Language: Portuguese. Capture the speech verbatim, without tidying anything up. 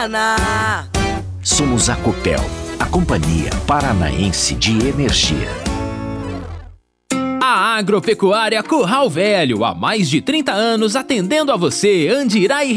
Paraná. Somos a Copel, a Companhia Paranaense de Energia. A Agropecuária Curral Velho, há mais de trinta anos atendendo a você, Andirá e